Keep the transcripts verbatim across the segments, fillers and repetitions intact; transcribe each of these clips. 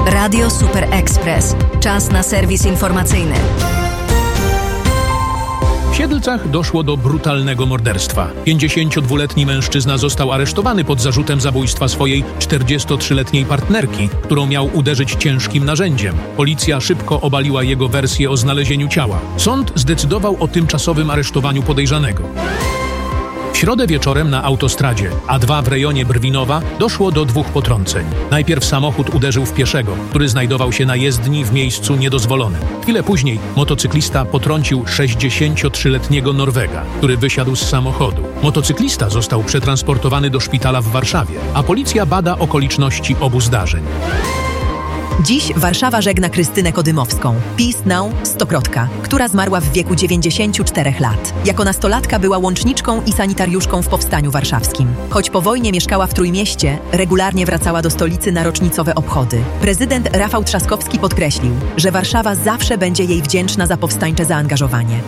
Radio Super Express. Czas na serwis informacyjny. W Siedlcach doszło do brutalnego morderstwa. pięćdziesięciodwuletni mężczyzna został aresztowany pod zarzutem zabójstwa swojej czterdziestotrzyletniej partnerki, którą miał uderzyć ciężkim narzędziem. Policja szybko obaliła jego wersję o znalezieniu ciała. Sąd zdecydował o tymczasowym aresztowaniu podejrzanego. W środę wieczorem na autostradzie A dwa w rejonie Brwinowa doszło do dwóch potrąceń. Najpierw samochód uderzył w pieszego, który znajdował się na jezdni w miejscu niedozwolonym. Chwilę później motocyklista potrącił sześćdziesięciotrzyletniego Norwega, który wysiadł z samochodu. Motocyklista został przetransportowany do szpitala w Warszawie, a policja bada okoliczności obu zdarzeń. Dziś Warszawa żegna Krystynę Kodymowską, Peace Now Stokrotka, która zmarła w wieku dziewięćdziesięciu czterech lat. Jako nastolatka była łączniczką i sanitariuszką w Powstaniu Warszawskim. Choć po wojnie mieszkała w Trójmieście, regularnie wracała do stolicy na rocznicowe obchody. Prezydent Rafał Trzaskowski podkreślił, że Warszawa zawsze będzie jej wdzięczna za powstańcze zaangażowanie.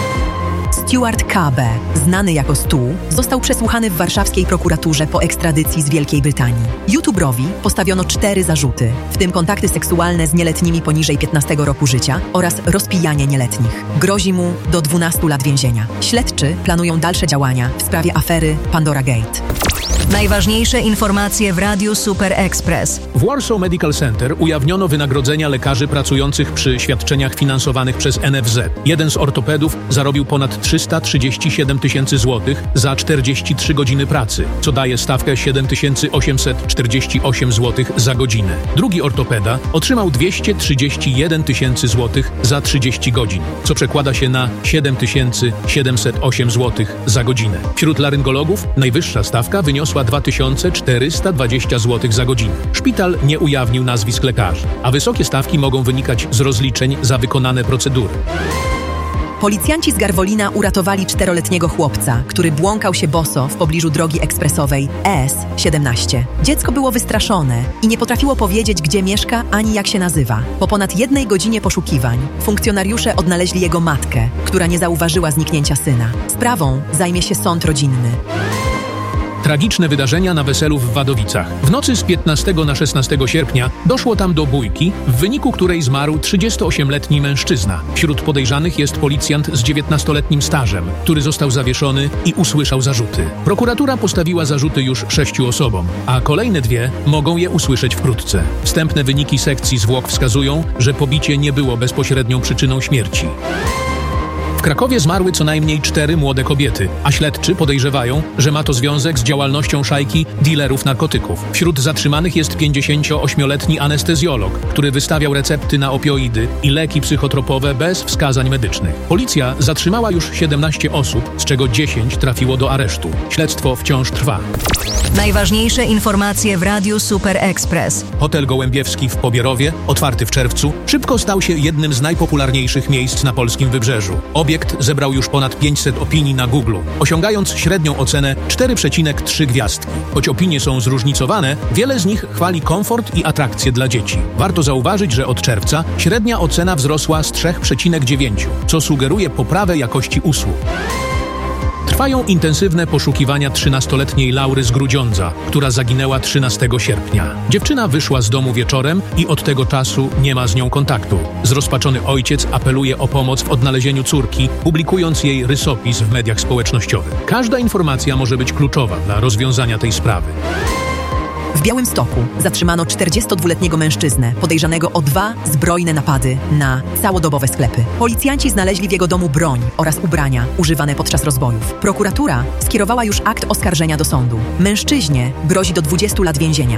Stuart K B, znany jako Stu, został przesłuchany w warszawskiej prokuraturze po ekstradycji z Wielkiej Brytanii. YouTuberowi postawiono cztery zarzuty, w tym kontakty seksualne z nieletnimi poniżej piętnastego roku życia oraz rozpijanie nieletnich. Grozi mu do dwunastu lat więzienia. Śledczy planują dalsze działania w sprawie afery Pandora Gate. Najważniejsze informacje w Radiu Super Express. W Warsaw Medical Center ujawniono wynagrodzenia lekarzy pracujących przy świadczeniach finansowanych przez N F Z. Jeden z ortopedów zarobił ponad trzysta trzydzieści siedem tysięcy złotych za czterdzieści trzy godziny pracy, co daje stawkę siedem tysięcy osiemset czterdzieści osiem złotych za godzinę. Drugi ortopeda otrzymał dwieście trzydzieści jeden tysięcy złotych za trzydzieści godzin, co przekłada się na siedem tysięcy siedemset osiem złotych za godzinę. Wśród laryngologów najwyższa stawka wyniosła dwa tysiące czterysta dwadzieścia złotych za godzinę. Szpital nie ujawnił nazwisk lekarzy, a wysokie stawki mogą wynikać z rozliczeń za wykonane procedury. Policjanci z Garwolina uratowali czteroletniego chłopca, który błąkał się boso w pobliżu drogi ekspresowej E S siedemnaście. Dziecko było wystraszone i nie potrafiło powiedzieć, gdzie mieszka ani jak się nazywa. Po ponad jednej godzinie poszukiwań funkcjonariusze odnaleźli jego matkę, która nie zauważyła zniknięcia syna. Sprawą zajmie się sąd rodzinny. Tragiczne wydarzenia na weselu w Wadowicach. W nocy z piętnastego na szesnastego sierpnia doszło tam do bójki, w wyniku której zmarł trzydziestoośmioletni mężczyzna. Wśród podejrzanych jest policjant z dziewiętnastoletnim stażem, który został zawieszony i usłyszał zarzuty. Prokuratura postawiła zarzuty już sześciu osobom, a kolejne dwie mogą je usłyszeć wkrótce. Wstępne wyniki sekcji zwłok wskazują, że pobicie nie było bezpośrednią przyczyną śmierci. W Krakowie zmarły co najmniej cztery młode kobiety, a śledczy podejrzewają, że ma to związek z działalnością szajki dealerów narkotyków. Wśród zatrzymanych jest pięćdziesięcioośmioletni anestezjolog, który wystawiał recepty na opioidy i leki psychotropowe bez wskazań medycznych. Policja zatrzymała już siedemnaście osób, z czego dziesięć trafiło do aresztu. Śledztwo wciąż trwa. Najważniejsze informacje w Radiu Super Express. Hotel Gołębiewski w Pobierowie, otwarty w czerwcu, szybko stał się jednym z najpopularniejszych miejsc na polskim wybrzeżu. Obiekt zebrał już ponad pięćset opinii na Google, osiągając średnią ocenę cztery przecinek trzy gwiazdki. Choć opinie są zróżnicowane, wiele z nich chwali komfort i atrakcje dla dzieci. Warto zauważyć, że od czerwca średnia ocena wzrosła z trzy przecinek dziewięć, co sugeruje poprawę jakości usług. Trwają intensywne poszukiwania trzynastoletniej Laury z Grudziądza, która zaginęła trzynastego sierpnia. Dziewczyna wyszła z domu wieczorem i od tego czasu nie ma z nią kontaktu. Zrozpaczony ojciec apeluje o pomoc w odnalezieniu córki, publikując jej rysopis w mediach społecznościowych. Każda informacja może być kluczowa dla rozwiązania tej sprawy. W Białymstoku zatrzymano czterdziestodwuletniego mężczyznę podejrzanego o dwa zbrojne napady na całodobowe sklepy. Policjanci znaleźli w jego domu broń oraz ubrania używane podczas rozbojów. Prokuratura skierowała już akt oskarżenia do sądu. Mężczyźnie grozi do dwudziestu lat więzienia.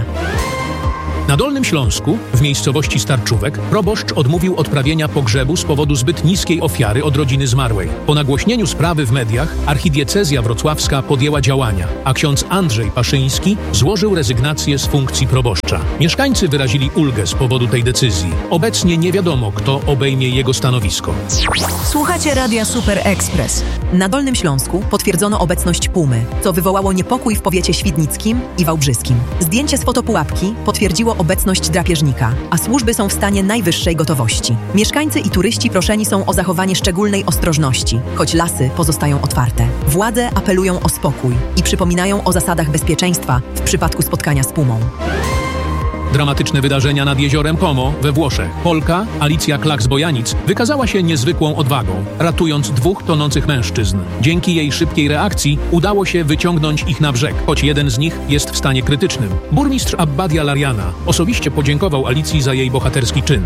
Na Dolnym Śląsku, w miejscowości Starczówek, proboszcz odmówił odprawienia pogrzebu z powodu zbyt niskiej ofiary od rodziny zmarłej. Po nagłośnieniu sprawy w mediach archidiecezja wrocławska podjęła działania, a ksiądz Andrzej Paszyński złożył rezygnację z funkcji proboszcza. Mieszkańcy wyrazili ulgę z powodu tej decyzji. Obecnie nie wiadomo, kto obejmie jego stanowisko. Słuchacie Radia Super Express. Na Dolnym Śląsku potwierdzono obecność pumy, co wywołało niepokój w powiecie świdnickim i wałbrzyskim. Zdjęcie z fotopułapki potwierdziło obecność drapieżnika, a służby są w stanie najwyższej gotowości. Mieszkańcy i turyści proszeni są o zachowanie szczególnej ostrożności, choć lasy pozostają otwarte. Władze apelują o spokój i przypominają o zasadach bezpieczeństwa w przypadku spotkania z pumą. Dramatyczne wydarzenia nad jeziorem Como we Włoszech. Polka Alicja Klaks-Bojanic wykazała się niezwykłą odwagą, ratując dwóch tonących mężczyzn. Dzięki jej szybkiej reakcji udało się wyciągnąć ich na brzeg, choć jeden z nich jest w stanie krytycznym. Burmistrz Abbadia Lariana osobiście podziękował Alicji za jej bohaterski czyn.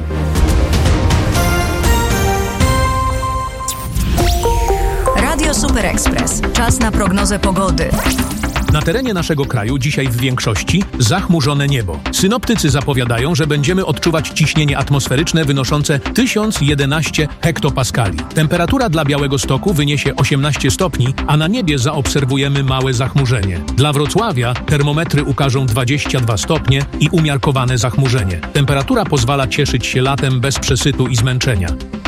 Radio Super Express. Czas na prognozę pogody. Na terenie naszego kraju dzisiaj w większości zachmurzone niebo. Synoptycy zapowiadają, że będziemy odczuwać ciśnienie atmosferyczne wynoszące tysiąc jedenaście hektopaskali. Temperatura dla Białegostoku wyniesie osiemnaście stopni, a na niebie zaobserwujemy małe zachmurzenie. Dla Wrocławia termometry ukażą dwadzieścia dwa stopnie i umiarkowane zachmurzenie. Temperatura pozwala cieszyć się latem bez przesytu i zmęczenia.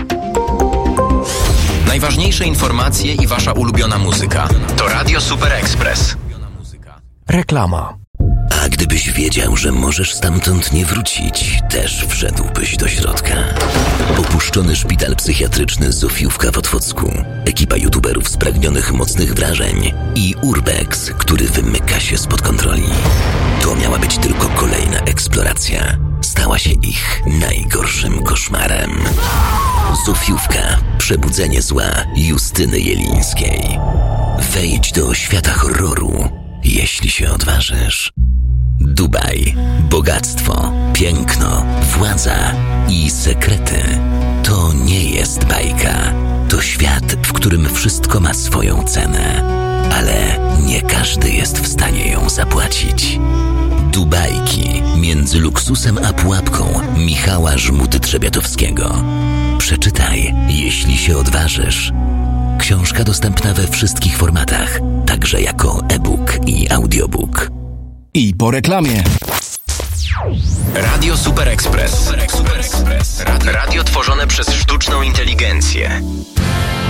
Najważniejsze informacje i wasza ulubiona muzyka to Radio Super Express. Reklama. A gdybyś wiedział, że możesz stamtąd nie wrócić, też wszedłbyś do środka. Opuszczony szpital psychiatryczny Zofiówka w Otwocku, ekipa youtuberów spragnionych mocnych wrażeń i Urbex, który wymyka się spod kontroli. To miała być tylko kolejna eksploracja. Stała się ich najgorszym koszmarem. Zofiówka. Przebudzenie zła Justyny Jelińskiej. Wejdź do świata horroru, jeśli się odważysz. Dubaj. Bogactwo, piękno, władza i sekrety. To nie jest bajka. To świat, w którym wszystko ma swoją cenę. Ale nie każdy jest w stanie ją zapłacić. Dubajki między luksusem a pułapką Michała Żmuty-Trzebiatowskiego. Przeczytaj, jeśli się odważysz. Książka dostępna we wszystkich formatach, także jako e-book i audiobook. I po reklamie. Radio Super Express. Radio tworzone przez sztuczną inteligencję.